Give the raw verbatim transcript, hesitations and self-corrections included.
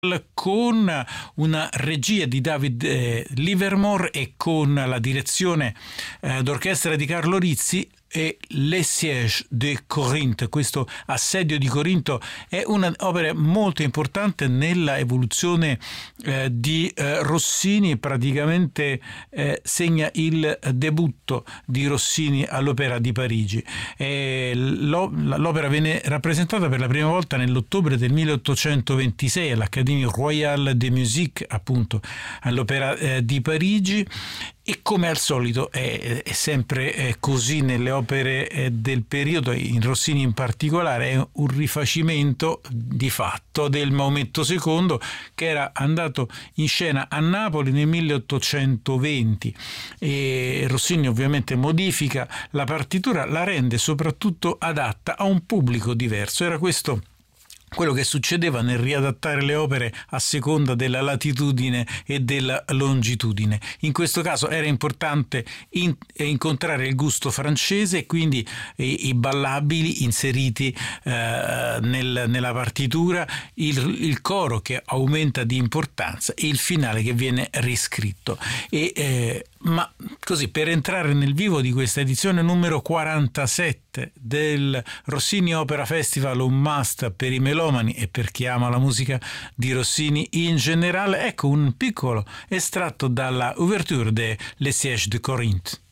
con una regia di David eh, Livermore e con la direzione eh, d'orchestra di Carlo Rizzi, e Les Sièges de Corinthe. Questo assedio di Corinto è un'opera molto importante nella evoluzione eh, di eh, Rossini, praticamente eh, segna il debutto di Rossini all'Opera di Parigi. E l'opera venne rappresentata per la prima volta nell'ottobre del milleottocentoventisei all'Académie Royale de Musique, appunto all'Opera eh, di Parigi. E come al solito è, è sempre è così nelle opere eh, del periodo, in Rossini in particolare, è un rifacimento di fatto del Maometto secondo, che era andato in scena a Napoli nel milleottocentoventi, e Rossini ovviamente modifica la partitura, la rende soprattutto adatta a un pubblico diverso. Era questo quello che succedeva nel riadattare le opere a seconda della latitudine e della longitudine. In questo caso era importante in, incontrare il gusto francese, e quindi i, i ballabili inseriti eh, nel, nella partitura, il, il coro che aumenta di importanza e il finale che viene riscritto. E, eh, ma così, per entrare nel vivo di questa edizione numero quarantasette del Rossini Opera Festival, un must per i melomani e per chi ama la musica di Rossini in generale, ecco un piccolo estratto dalla Ouverture de Les Sièges de Corinthe.